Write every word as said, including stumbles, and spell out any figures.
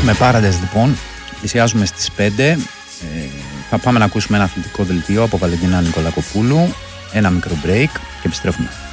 Με Paradise λοιπόν, πλησιάζουμε στις πέντε. Ε, θα πάμε να ακούσουμε ένα αθλητικό δελτίο από Βαλεντίνα Νικολακοπούλου. Ένα μικρό break και επιστρέφουμε.